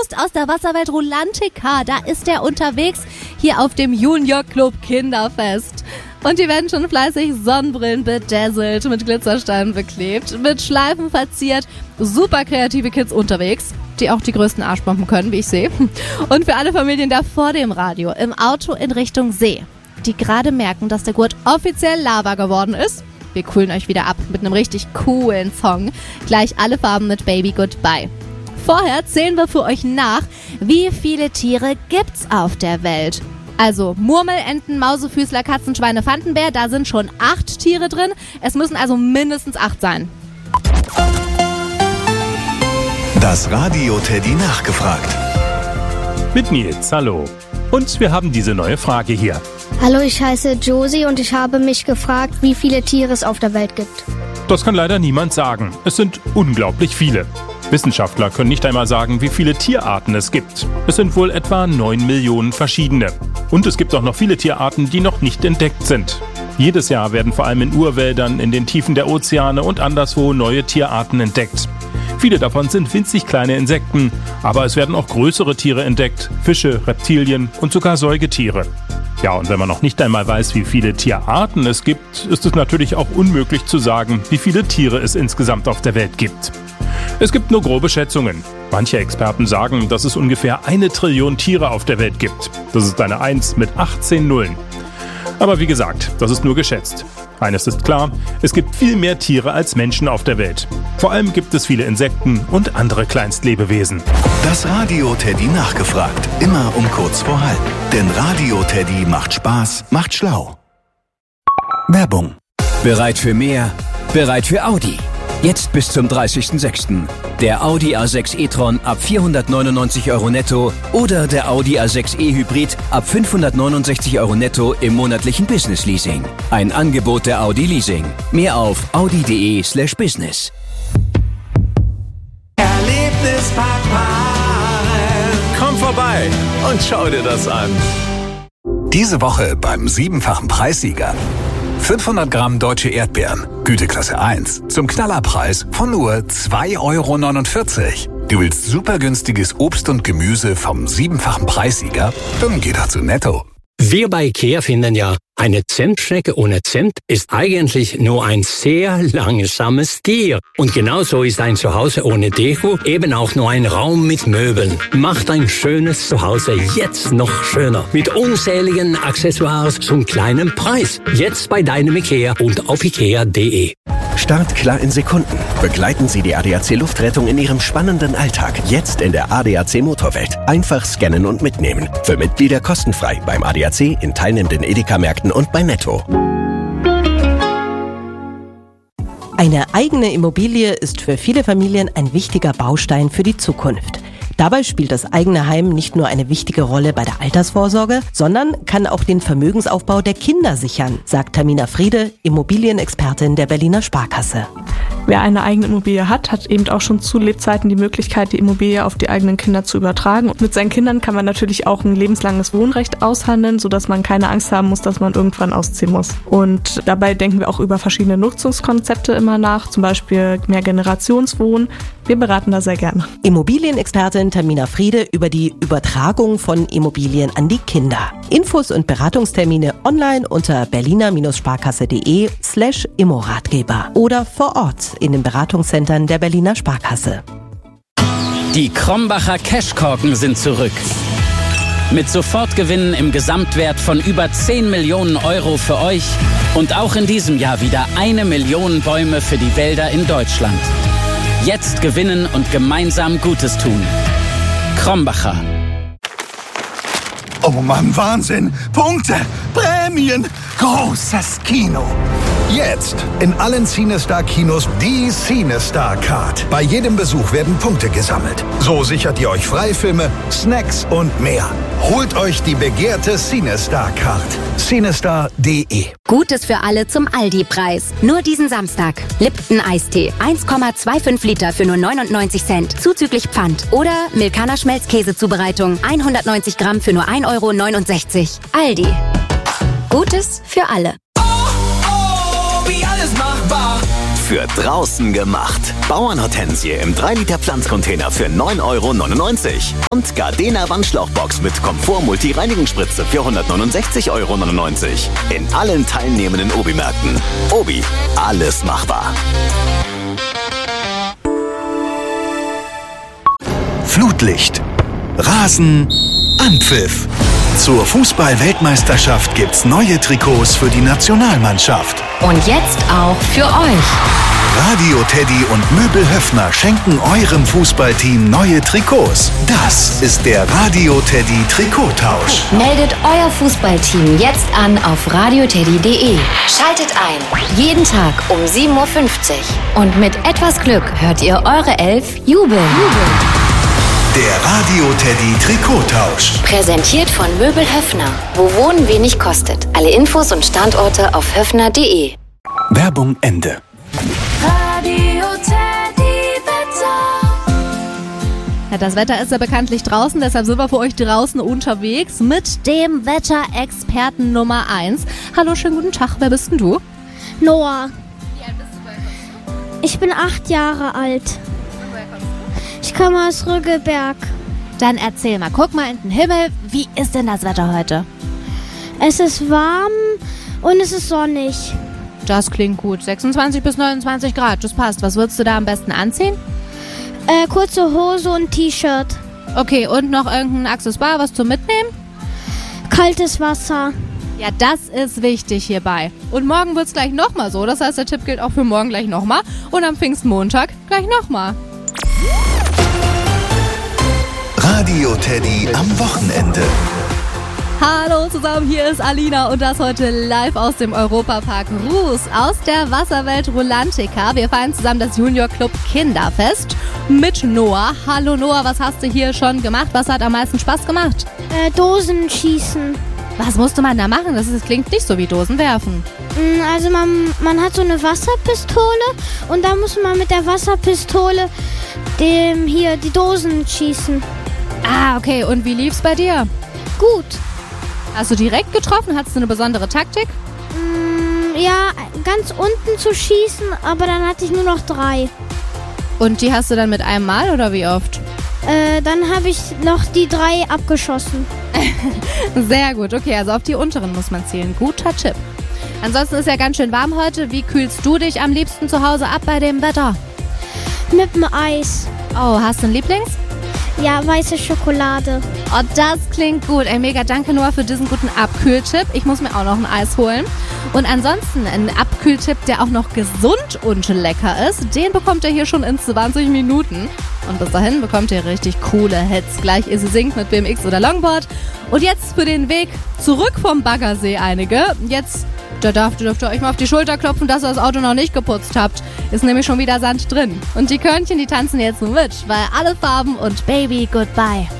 Gast aus der Wasserwelt Rulantica. Da ist er unterwegs hier auf dem Junior Club Kinderfest. Und die werden schon fleißig Sonnenbrillen bedazzelt, mit Glitzersteinen beklebt, mit Schleifen verziert. Super kreative Kids unterwegs, die auch die größten Arschbomben können, wie ich sehe. Und für alle Familien da vor dem Radio, im Auto in Richtung See, die gerade merken, dass der Gurt offiziell Lava geworden ist. Wir coolen euch wieder ab mit einem richtig coolen Song. Gleich alle Farben mit Baby Goodbye. Vorher zählen wir für euch nach, wie viele Tiere gibt's auf der Welt. Also Murmel, Enten, Mausefüßler, Katzen, Schweine, Fantenbär, da sind schon 8 Tiere drin. Es müssen also mindestens 8 sein. Das Radio Teddy nachgefragt. Mit Nils, hallo. Und wir haben diese neue Frage hier. Hallo, ich heiße Josie und ich habe mich gefragt, wie viele Tiere es auf der Welt gibt. Das kann leider niemand sagen. Es sind unglaublich viele. Wissenschaftler können nicht einmal sagen, wie viele Tierarten es gibt. Es sind wohl etwa 9 Millionen verschiedene. Und es gibt auch noch viele Tierarten, die noch nicht entdeckt sind. Jedes Jahr werden vor allem in Urwäldern, in den Tiefen der Ozeane und anderswo neue Tierarten entdeckt. Viele davon sind winzig kleine Insekten, aber es werden auch größere Tiere entdeckt, Fische, Reptilien und sogar Säugetiere. Ja, und wenn man noch nicht einmal weiß, wie viele Tierarten es gibt, ist es natürlich auch unmöglich zu sagen, wie viele Tiere es insgesamt auf der Welt gibt. Es gibt nur grobe Schätzungen. Manche Experten sagen, dass es ungefähr 1 Trillion Tiere auf der Welt gibt. Das ist eine 1 mit 18 Nullen. Aber wie gesagt, das ist nur geschätzt. Eines ist klar, es gibt viel mehr Tiere als Menschen auf der Welt. Vor allem gibt es viele Insekten und andere Kleinstlebewesen. Das Radio Teddy nachgefragt. Immer um kurz vor halb. Denn Radio Teddy macht Spaß, macht schlau. Werbung. Bereit für mehr? Bereit für Audi. Jetzt bis zum 30.06. Der Audi A6 e-tron ab 499 € netto oder der Audi A6 e-Hybrid ab 569 € netto im monatlichen Business-Leasing. Ein Angebot der Audi Leasing. Mehr auf audi.de/business. Erlebnispark. Komm vorbei und schau dir das an. Diese Woche beim 7-fachen Preissieger. 500 Gramm deutsche Erdbeeren, Güteklasse 1, zum Knallerpreis von nur 2,49 €. Du willst super günstiges Obst und Gemüse vom 7-fachen Preissieger? Dann geh doch zu Netto. Wir bei IKEA finden ja, eine Zentschnecke ohne Cent ist eigentlich nur ein sehr langsames Tier. Und genauso ist ein Zuhause ohne Deko eben auch nur ein Raum mit Möbeln. Macht ein schönes Zuhause jetzt noch schöner. Mit unzähligen Accessoires zum kleinen Preis. Jetzt bei deinem IKEA und auf ikea.de. Startklar in Sekunden. Begleiten Sie die ADAC Luftrettung in Ihrem spannenden Alltag. Jetzt in der ADAC Motorwelt. Einfach scannen und mitnehmen. Für Mitglieder kostenfrei beim ADAC in teilnehmenden Edeka-Märkten und bei Netto. Eine eigene Immobilie ist für viele Familien ein wichtiger Baustein für die Zukunft. Dabei spielt das eigene Heim nicht nur eine wichtige Rolle bei der Altersvorsorge, sondern kann auch den Vermögensaufbau der Kinder sichern, sagt Tamina Friede, Immobilienexpertin der Berliner Sparkasse. Wer eine eigene Immobilie hat, hat eben auch schon zu Lebzeiten die Möglichkeit, die Immobilie auf die eigenen Kinder zu übertragen. Und mit seinen Kindern kann man natürlich auch ein lebenslanges Wohnrecht aushandeln, sodass man keine Angst haben muss, dass man irgendwann ausziehen muss. Und dabei denken wir auch über verschiedene Nutzungskonzepte immer nach, zum Beispiel Mehrgenerationswohnen. Wir beraten da sehr gerne. Immobilienexpertin Tamina Friede über die Übertragung von Immobilien an die Kinder. Infos und Beratungstermine online unter berliner-sparkasse.de/Immoratgeber oder vor Ort in den Beratungszentren der Berliner Sparkasse. Die Krombacher Cashkorken sind zurück. Mit Sofortgewinnen im Gesamtwert von über 10 Millionen € für euch und auch in diesem Jahr wieder 1 Million Bäume für die Wälder in Deutschland. Jetzt gewinnen und gemeinsam Gutes tun. Krombacher. Oh Mann, Wahnsinn! Punkte! Prämien! Großes Kino! Jetzt in allen CineStar-Kinos die CineStar-Card. Bei jedem Besuch werden Punkte gesammelt. So sichert ihr euch Freifilme, Snacks und mehr. Holt euch die begehrte CineStar-Card. CineStar.de. Gutes für alle zum Aldi-Preis. Nur diesen Samstag. Lipton Eistee. 1,25 Liter für nur 99 Cent. Zuzüglich Pfand. Oder Milkaner Schmelzkäsezubereitung. 190 Gramm für nur 1,69 €. Aldi. Gutes für alle. Wie alles machbar. für draußen gemacht. Bauernhortensie im 3-Liter Pflanzcontainer für 9,99 € und Gardena Wandschlauchbox mit Komfort-Multi-Reinigungsspritze für 169,99 € in allen teilnehmenden Obi-Märkten. Obi, alles machbar. Flutlicht, Rasen, Anpfiff. Zur Fußball-Weltmeisterschaft gibt's neue Trikots für die Nationalmannschaft. Und jetzt auch für euch. Radio Teddy und Möbel Höffner schenken eurem Fußballteam neue Trikots. Das ist der Radio Teddy Trikottausch. Meldet euer Fußballteam jetzt an auf radioteddy.de. Schaltet ein. Jeden Tag um 7:50 Uhr. Und mit etwas Glück hört ihr eure Elf jubeln. Der Radio Teddy Trikottausch. Präsentiert von Möbel Höffner. Wo Wohnen wenig kostet. Alle Infos und Standorte auf höffner.de. Werbung Ende. Radio Teddy Wetter. Ja, das Wetter ist ja bekanntlich draußen, deshalb sind wir für euch draußen unterwegs mit dem Wetterexperten Nummer 1. Hallo, schönen guten Tag, wer bist denn du? Noah. Ich bin 8 Jahre alt. Ich komme aus Rüggelberg. Dann erzähl mal, guck mal in den Himmel, wie ist denn das Wetter heute? Es ist warm und es ist sonnig. Das klingt gut. 26 bis 29 Grad, das passt. Was würdest du da am besten anziehen? Kurze Hose und T-Shirt. Okay, und noch irgendein Accessoire, was zum Mitnehmen? Kaltes Wasser. Ja, das ist wichtig hierbei. Und morgen wird's gleich nochmal so. Das heißt, der Tipp gilt auch für morgen gleich nochmal. Und am Pfingstmontag gleich nochmal. Radio Teddy am Wochenende. Hallo zusammen, hier ist Alina und das heute live aus dem Europapark Ruß, aus der Wasserwelt Rulantica. Wir feiern zusammen das Junior Club Kinderfest mit Noah. Hallo Noah, was hast du hier schon gemacht? Was hat am meisten Spaß gemacht? Dosenschießen. Was musste man da machen? Das klingt nicht so wie Dosen werfen. Also man hat so eine Wasserpistole und da muss man mit der Wasserpistole die Dosen schießen. Ah, okay. Und wie lief's bei dir? Gut. Hast du direkt getroffen? Hattest du eine besondere Taktik? Ja, ganz unten zu schießen, aber dann hatte ich nur noch 3. Und die hast du dann mit einem Mal oder wie oft? Dann habe ich noch die 3 abgeschossen. Sehr gut, okay, also auf die unteren muss man zählen. Guter Tipp. Ansonsten ist ja ganz schön warm heute. Wie kühlst du dich am liebsten zu Hause ab bei dem Wetter? Mit dem Eis. Oh, hast du einen Lieblings? Ja, weiße Schokolade. Oh, das klingt gut. Ey, mega danke Noah für diesen guten Abkühltipp. Ich muss mir auch noch ein Eis holen. Und ansonsten ein Abkühltipp, der auch noch gesund und lecker ist, den bekommt ihr hier schon in 20 Minuten. Und bis dahin bekommt ihr richtig coole Hits. Gleich Izzy singt mit BMX oder Longboard. Und jetzt für den Weg zurück vom Baggersee einige. Jetzt dürft ihr euch mal auf die Schulter klopfen, dass ihr das Auto noch nicht geputzt habt. Ist nämlich schon wieder Sand drin. Und die Körnchen, die tanzen jetzt mit, weil alle Farben und Baby Goodbye.